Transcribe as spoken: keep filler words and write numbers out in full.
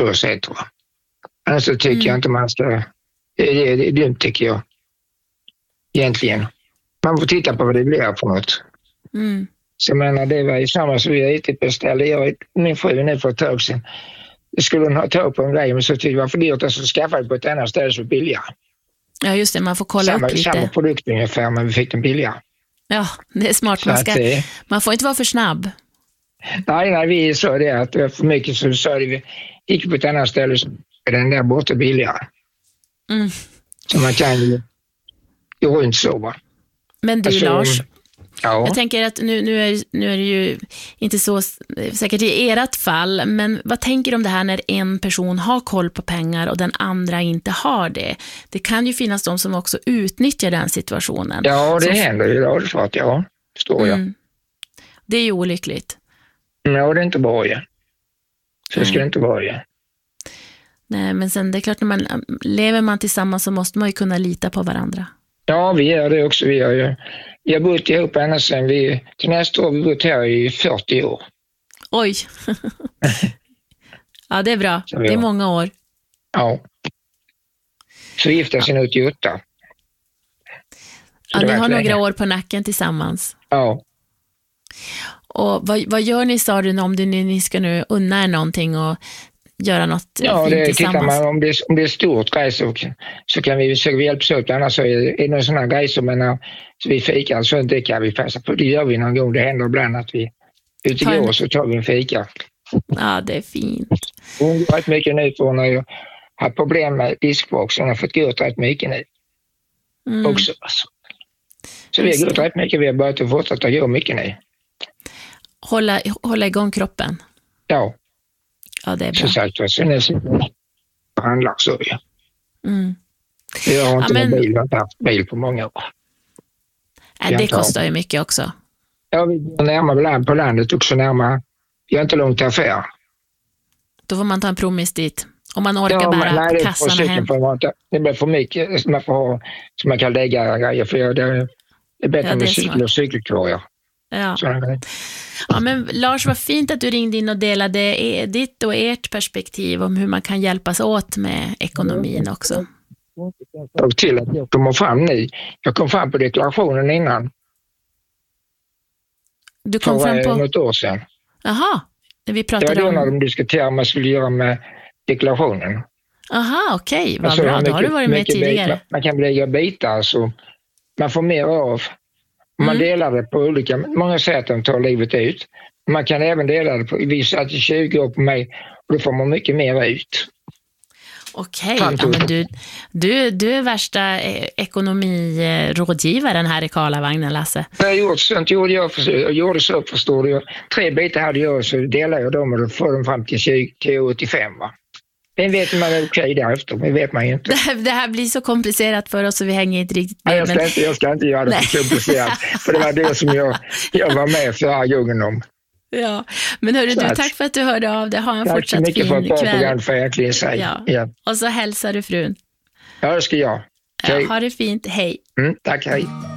så sätt. Va? Alltså tycker Mm. jag inte man ska... Det, det, det är dumt tycker jag. Egentligen. Man får titta på vad det blir för något. Mm. Så jag menar, det var ju samma som vi riktigt beställde. Jag, min fru nu för ett tag sedan. Det skulle hon ha tagit på en grej, men så tyckte jag det var för dyrt att skaffa det på ett annat ställe så billigare. Ja, just det. Man får kolla Samma, upp lite. samma produkt ungefär, men vi fick den billigare. Ja, det är smart. Så Man, att ska, det- man får inte vara för snabb. Nej, nej, vi sa det att det var för mycket, så sa det vi gick på ett annat ställe så är den där borta billigare. Mm. Så man kan ju gå runt så, va. Men du, Alltså, Lars, ja. jag tänker att nu, nu, är, nu är det ju inte så säkert i ert fall, men vad tänker du om det här när en person har koll på pengar och den andra inte har det? Det kan ju finnas de som också utnyttjar den situationen. Ja, det Som- händer ju. Ja, det är svårt, ja. Förstår jag. Mm. Det är ju olyckligt. Ja, det är inte bra, ja. Så Nej. ska det inte vara, ja. Nej, men sen det är klart, när man lever man tillsammans så måste man ju kunna lita på varandra. Ja, vi gör det också. Vi har ju vi har bott ihop ända sedan vi... Till nästa år har vi bott här i fyrtio år. Oj. Ja, det är bra. Så vi Det är har- många år. Ja. Så vi gifte oss i åttioåtta. Ja, det ni var har länge. några år på nacken tillsammans. Ja. Och vad, vad gör ni, sa du, om du, ni, ni ska nu unna er någonting och göra något Ja, fint det, tittar tillsammans? man, om, det, är- om det är stort grej så, så kan vi försöka hjälpas åt. Annars så är det, är det någon sån här grej som menar, så vi fikar, så det kan vi passa på. Det gör vi någon gång. Det händer ibland att vi ute Tar en- går så tar vi en fika. Ja, det är fint. Hon går rätt mycket nu för hon har ju haft problem med diskboxen. Hon har fått gå ut rätt mycket nu Mm. också. Alltså. Så vi Just har gått det. rätt mycket. Vi har börjat att fortsätta gå mycket nu. Hålla, hålla igång kroppen. Ja, Ja, det är så bra. sagt var. Sen är det så handlar så ja. Mm. Jag har inte Ja, någon men- bil. Jag har inte haft bil på många år. Nej, Jag det tar- kostar ju mycket också. Ja, vi bor närmare land på landet också närmare. Vi har inte långt till affär. Då får man ta en promis dit. Om man orkar Ja, bära men nej, det är på kassarna cykeln hem. för man inte. Det blir för mycket som man får ha, som man kan lägga grejer för. Det är, det är bättre Ja, det är med cykel smart. och cykelkorgar. Ja. Sådana grejer. Ja, men Lars, vad fint att du ringde in och delade e- ditt och ert perspektiv om hur man kan hjälpas åt med ekonomin också. Och till att jag kommer fram nu. Jag kom fram på deklarationen innan. Du kom För fram eh, på... något år sedan. Jaha, när vi Det var pratade då när om... de diskuterade vad man skulle göra med deklarationen. Aha, okej, vad Alltså, bra. Då har du mycket- varit med mycket tidigare. bitar. Man kan lägga bitar så man får mer av. Om man Mm. delar det på olika, många säger att de tar livet ut. Man kan även dela det på, vi satte tjugo år på mig och då får man mycket mer ut. Okej, Fan, ja, men du, du, du är värsta eh, ekonomirådgivaren här i Karlavagnen, Lasse. När jag gjorde sånt gjorde jag, för, jag gjorde så förstår du. Tre bitar hade jag så delade jag dem och då får de fram till tjugo till åttiofem va. Sen vet man är okej därefter, men vet man ju inte. Det här, det här blir så komplicerat för oss så vi hänger inte riktigt Nej, med. jag, ska Men, inte, jag ska inte göra det för komplicerat. För det var det som jag, jag var med förra gången om. ja. men hörru Så du, att- tack för att du hörde av dig. Ha en Tack så fortsatt mycket för ett fin bra kväll. program för verkligen säga. Ja. Ja. Och så hälsar du frun. Ja, det ska jag. Ja, Okej. ha det fint, hej. Mm, tack, hej.